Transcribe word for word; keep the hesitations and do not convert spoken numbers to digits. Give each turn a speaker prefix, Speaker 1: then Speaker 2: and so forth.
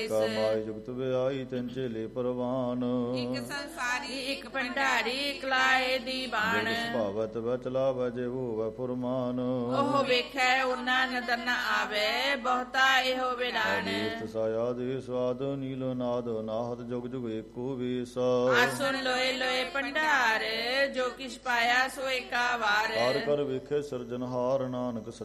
Speaker 1: ਕਾਮਾਈ ਜੁਗਤ ਵਿਆਈ ਤਿੰਨ ਚੇਲੇ ਪਰਵਾਨ।
Speaker 2: ਇੱਕ ਸੰਸਾਰੀ ਇੱਕ ਭੰਡਾਰੀ ਇਕਲਾਏ ਦੀ ਬਾਣ।
Speaker 1: ਸੁਭਾਵਤ ਬਚਲਾ ਵਜੇ ਹੋਵੇ ਫੁਰਮਾਨ।
Speaker 2: ਉਹ ਵੇਖੈ ਉਹਨਾਂ ਨਦਰ ਨ ਆਵੇ ਬਹੁਤਾ ਇਹੋ ਵਿਰਾਨ।
Speaker 1: ਸਾਇਆ ਦੇ ਸਵਾਦ ਨੀਲੋ ਨਾਦ ਨਾਹਤ ਜੁਗ ਜੁਗ ਏਕੋ ਵੀਸ।
Speaker 2: ਆ ਸੁਣ ਲੋਏ ਲੋਏ ਭੰਡਾਰ ਜੋ ਕਿਛ ਪਾਇਆ ਸੋ ਏਕਾ ਵਾਰ।
Speaker 1: ਹਰ ਕਰ ਵੇਖੇ ਸਿਰਜਨਹਾਰ ਨਾਨਕ